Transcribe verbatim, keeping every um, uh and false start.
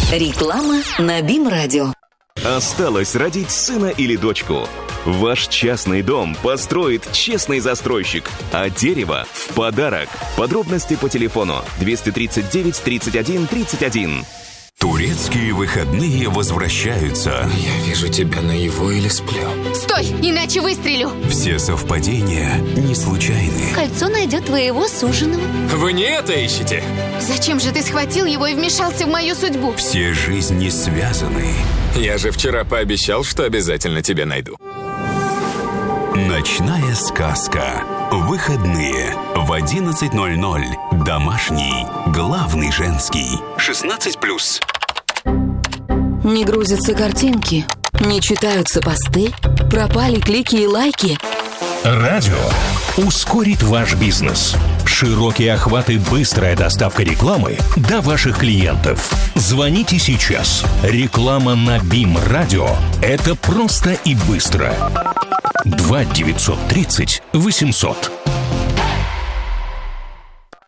Реклама на БИМ-радио. Осталось родить сына или дочку? Ваш частный дом построит честный застройщик, а дерево в подарок. Подробности по телефону двести тридцать девять тридцать один тридцать один. Турецкие выходные возвращаются. Я вижу тебя наяву или сплю. Стой, иначе выстрелю. Все совпадения не случайны. Кольцо найдет твоего суженого. Вы не это ищете? Зачем же ты схватил его и вмешался в мою судьбу? Все жизни связаны. Я же вчера пообещал, что обязательно тебя найду. Ночная сказка. Выходные в одиннадцать ноль ноль. Домашний. Главный женский. шестнадцать плюс. Не грузятся картинки, не читаются посты, пропали клики и лайки. Радио ускорит ваш бизнес. Широкие охваты, быстрая доставка рекламы до ваших клиентов. Звоните сейчас. Реклама на БИМ-радио – это просто и быстро. два девятьсот тридцать восемьсот.